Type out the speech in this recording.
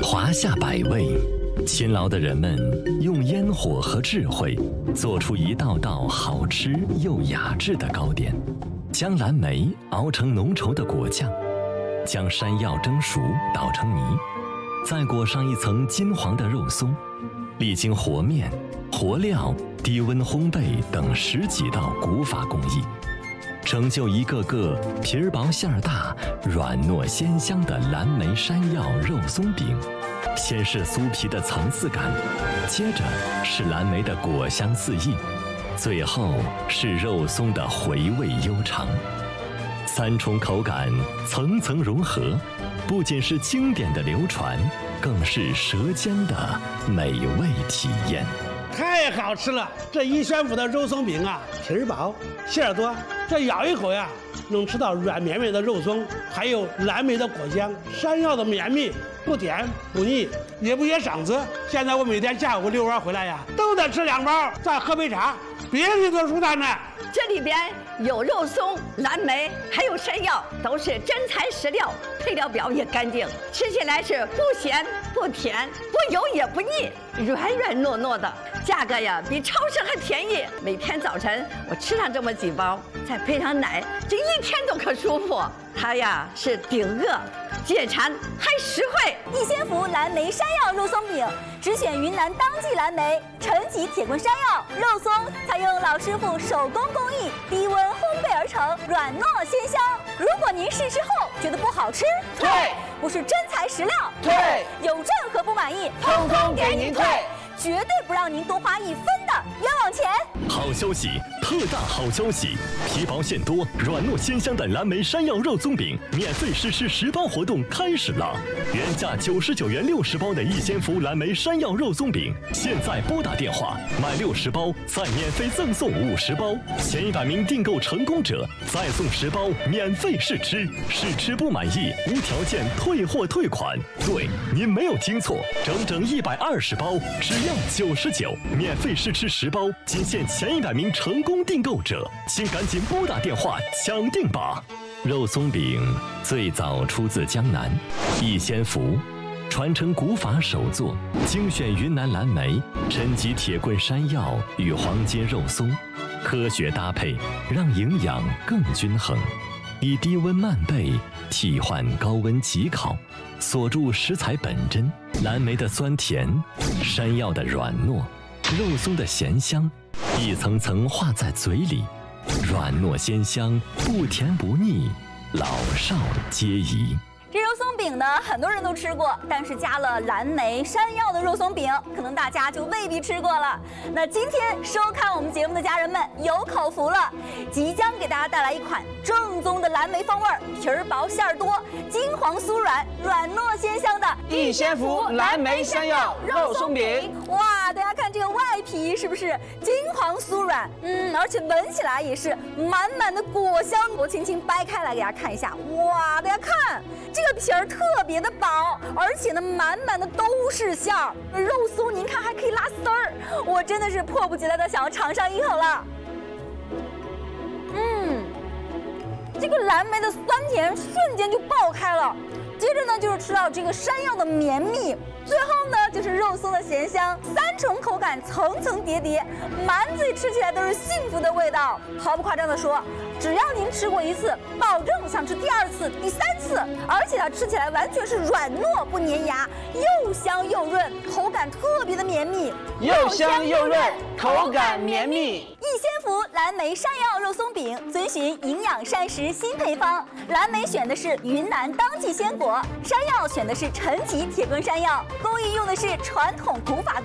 华夏百味，勤劳的人们用烟火和智慧，做出一道道好吃又雅致的糕点，将蓝莓熬成浓稠的果酱，将山药蒸熟捣成泥，再裹上一层金黄的肉松，历经和面、和料、低温烘焙等10几道古法工艺，成就一个个皮儿薄馅儿大、软糯鲜香的蓝莓山药肉松饼。先是酥皮的层次感，接着是蓝莓的果香四溢，最后是肉松的回味悠长。3重口感层层融合，不仅是经典的流传，更是舌尖的美味体验。 太好吃了！这一宣府的肉松饼啊，皮儿薄，馅儿多，这咬一口呀，能吃到软绵绵的肉松，还有蓝莓的果香，山药的绵密，不甜不腻，也不噎嗓子。现在我每天下午遛弯回来呀，都得吃2包，再喝杯茶，别提多舒坦了。 这里边有肉松、蓝莓，还有山药，都是真材实料，配料表也干净，吃起来是不咸不甜，不油也不腻，软软糯糯的。价格呀比超市还便宜。每天早晨我吃上这么几包，再配上奶，这一天都可舒服。它呀是顶饿、解馋还实惠。 逸仙福蓝莓山药肉松饼，只选云南当季蓝莓、陈吉铁棍山药肉松，采用老师傅手工工艺，低温烘焙而成，软糯鲜香。如果您试吃后觉得不好吃， 退； 不是真材实料， 退； 有任何不满意， 通通给您退。 绝对不让您多花1分的冤枉钱。 好消息，特大好消息！皮薄馅多、软糯鲜香的蓝莓山药肉松饼免费试吃10包活动开始了！原价99元60包的逸仙福蓝莓山药肉松饼，现在拨打电话买60包，再免费赠送50包，前100名订购成功者再送10包免费试吃，试吃不满意无条件退货退款。对，您没有听错，整120包，只要99，免费试吃10包，仅限前100名成功订购者，请赶紧拨打电话抢订吧！肉松饼最早出自江南，逸仙福传承古法手作，精选云南蓝莓、陈吉铁棍山药与黄金肉松，科学搭配，让营养更均衡，以低温慢焙替换高温急烤，锁住食材本真，蓝莓的酸甜，山药的软糯，肉松的咸香，一层层化在嘴里，软糯鲜香，不甜不腻，老少皆宜。 这肉松饼呢，很多人都吃过，但是加了蓝莓、山药的肉松饼，可能大家就未必吃过了。那今天收看我们节目的家人们有口福了，即将给大家带来一款正宗的蓝莓风味，皮儿薄馅儿多，金黄酥软，软糯鲜香的逸仙福蓝莓山药肉松饼。 哇，大家看这个外皮是不是金黄酥软？而且闻起来也是满满的果香。我轻轻掰开来给大家看一下，哇，大家看这个皮儿特别的薄，而且呢满满的都是馅儿，肉松您看还可以拉丝儿，我真的是迫不及待的想要尝上一口了。这个蓝莓的酸甜瞬间就爆开了，接着呢就是吃到这个山药的绵密，最后呢就是肉松的咸香，3重口感层层叠叠，满嘴吃起来都是幸福的味道。毫不夸张的说，只要您吃过1次，保证想吃第2次、第3次，而且它吃起来完全是软糯不粘牙，又香又润，口感特别的绵密， 又香又润，口感绵密。 逸仙福蓝莓山药肉松饼遵循营养膳食新配方，蓝莓选的是云南当季鲜果，山药选的是陈吉铁棍山药，工艺用的是传统古法